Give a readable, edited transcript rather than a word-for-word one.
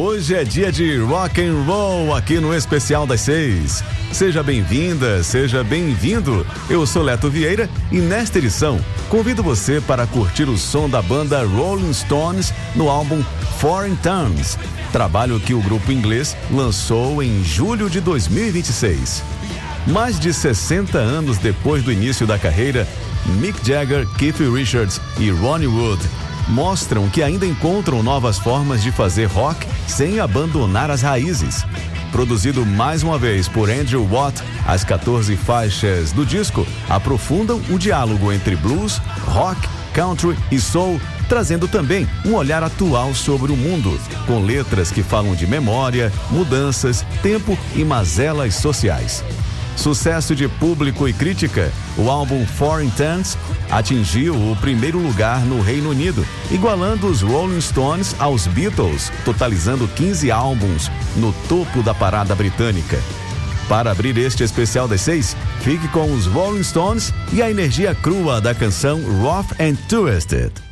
Hoje é dia de rock and roll aqui no Especial das 6. Seja bem-vinda, seja bem-vindo. Eu sou Leto Vieira e nesta edição convido você para curtir o som da banda Rolling Stones no álbum Foreign Towns, trabalho que o grupo inglês lançou em julho de 2026. Mais de 60 anos depois do início da carreira, Mick Jagger, Keith Richards e Ronnie Wood mostram que ainda encontram novas formas de fazer rock sem abandonar as raízes. Produzido mais uma vez por Andrew Watt, as 14 faixas do disco aprofundam o diálogo entre blues, rock, country e soul, trazendo também um olhar atual sobre o mundo, com letras que falam de memória, mudanças, tempo e mazelas sociais. Sucesso de público e crítica, o álbum Foreign Towns atingiu o primeiro lugar no Reino Unido, igualando os Rolling Stones aos Beatles, totalizando 15 álbuns no topo da parada britânica. Para abrir este especial das 6, fique com os Rolling Stones e a energia crua da canção Rough and Twisted.